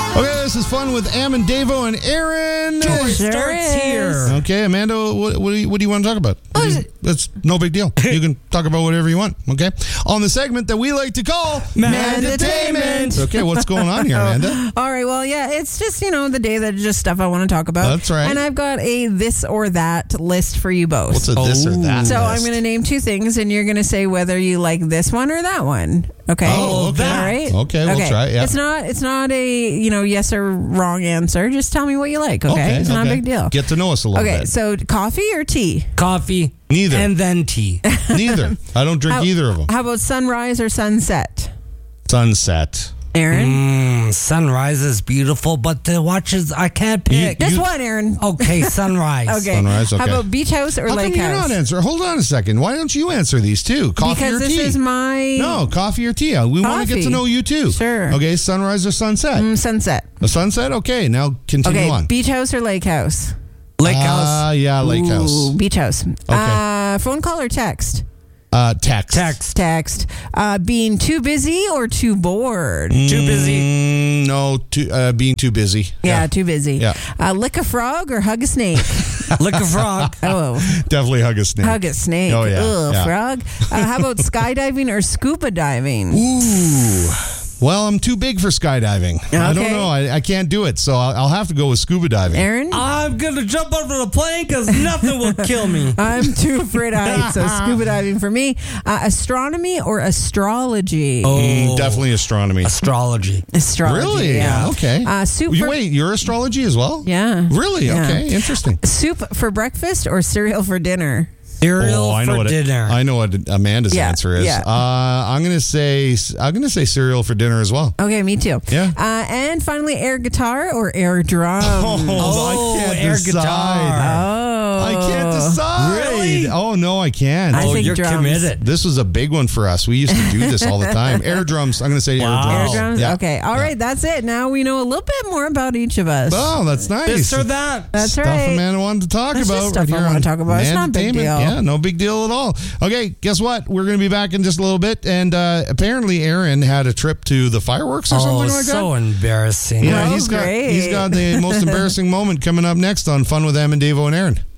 Okay, this is Fun with Am and Davo and Aaron. Joy starts here. Okay, Amanda, what do you want to talk about? That's no big deal. You can talk about whatever you want, okay? On the segment that we like to call Mandatainment. Okay, what's going on here, Amanda? All right, well, yeah, it's just, the day that just stuff I want to talk about. That's right. And I've got a this or that list for you both. What's a this or that So list? I'm going to name two things, and you're going to say whether you like this one or that one. Okay. Oh, okay. All right. Okay, we'll try it, yeah. It's not a, yes or wrong answer. Just tell me what you like, okay? It's not a big deal. Get to know us a little Okay, bit. so coffee or tea? Coffee. Neither. And then tea. Neither. I don't drink either of them. How about sunrise or sunset? Sunset. Aaron? Sunrise is beautiful, but the watches, I can't pick. This one, Aaron. Okay, sunrise. Okay. Sunrise, okay. How about beach house or How lake come you're house? not answering? Hold on a second. Why don't you answer these two? Coffee Because or this tea? is my... No, coffee or tea. We want to get to Coffee. know you too. Sure. Okay, sunrise or sunset? Sunset. A sunset? Okay, now continue Okay, on. beach house or lake house? Lake house. Yeah, lake house. Ooh, beach house. Okay. Phone call or text? Text. Text. Being too busy or too bored? Too busy. No, being too busy. Yeah, too busy. Yeah. Lick a frog or hug a snake? Lick a frog. Oh, Definitely hug a snake. hug a snake. Oh, yeah. Ugh, Yeah. frog. How about skydiving or scuba diving? Ooh. Well, I'm too big for skydiving. I don't Okay. know. I can't do it, so I'll have to go with scuba diving. Aaron? I'm going to jump over the plane because nothing will kill me. I'm too afraid of heights, so scuba diving for me. Astronomy or astrology? Definitely astronomy. Astrology. Astrology. Really? Yeah. Okay. Soup for, Wait, you're astrology as well? Yeah. Really? Yeah. Okay. Interesting. Soup for breakfast or cereal for dinner? Cereal I know for what dinner. I know what Amanda's Yeah, answer is. yeah. I'm gonna say cereal for dinner as well. Okay, me too. Yeah. And finally, air guitar or air drum? I can't air decide. guitar. I can't decide. Really? Oh no, I can. I think you're drums. committed. This was a big one for us. We used to do this all the time. Air drums. I'm gonna say Wow. air Air drums. drums? Yeah. Okay. All right, that's it. Now we know a little bit more about each of us. Oh, that's nice. This or that. That's Stuff right. Amanda wanted to talk That's about. just stuff right I here wanna on talk about. It's not a big Mandatainment. deal. Yeah, no big deal at all. Okay, guess what? We're going to be back in just a little bit. And apparently Aaron had a trip to the fireworks or something like so that. embarrassing. Yeah, Oh, he's great. got the most embarrassing moment coming up next on Fun with Am and Davo and Aaron.